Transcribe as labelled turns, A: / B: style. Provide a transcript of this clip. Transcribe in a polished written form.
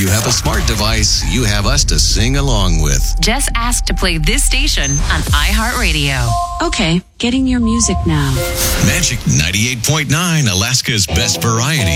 A: you have a smart device, you have us to sing along with.
B: Just ask to play this station on iHeartRadio.
C: Okay, getting your music now.
A: Magic 98.9, Alaska's best variety.